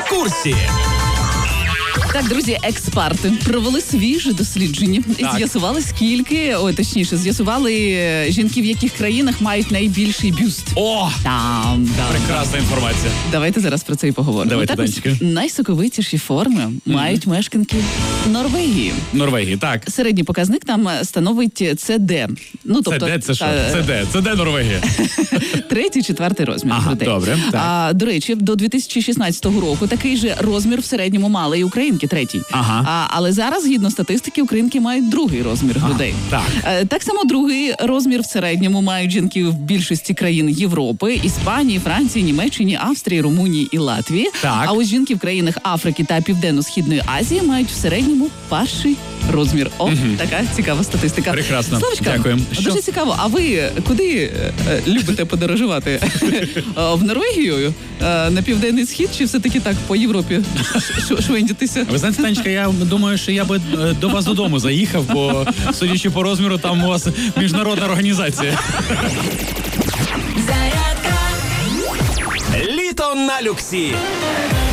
курсі. Так, друзі, експерти провели свіже дослідження і з'ясували, з'ясували жінки, в яких країнах мають найбільший бюст. О! Там. Прекрасна інформація. Давайте зараз про це і поговоримо. Давайте, так, Данечка. Найсоковитіші форми мають мешканки Норвегії. Норвегії, так. Середній показник там становить CD. Ну, тобто, CD це що? CD Норвегія. 3-4 розмір грудей. Добре. Так. До речі, до 2016 року такий же розмір в середньому мали і українки, 3-й. Але зараз, згідно статистики, українки мають 2-й розмір грудей. Так само 2-й розмір в середньому мають жінки в більшості країн Європи, Іспанії, Франції, Німеччині, Австрії, Румунії і Латвії. Так. А ось жінки в країнах Африки та Південно-Східної Азії мають в середньому перший розмір. Така цікава статистика. Прекрасно. Славочка, дякую. Дуже цікаво. А ви куди любите подорожувати? В Норвегію? На Південний Схід? Чи все-таки так по Європі швендітися? Ви знаєте, Танечка, я думаю, що я би до вас додому заїхав, бо, судячи по розміру, там у вас міжнародна організація. Літо на люксі.